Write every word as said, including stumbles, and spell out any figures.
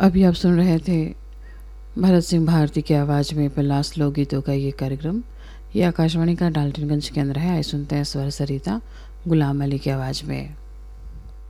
अभी आप सुन रहे थे भरत सिंह भारती की आवाज़ में पलाश लोकगीतों का ये कार्यक्रम। ये आकाशवाणी का डाल्टनगंज केंद्र है। आइए सुनते हैं स्वर सरिता गुलाम अली की आवाज़ में।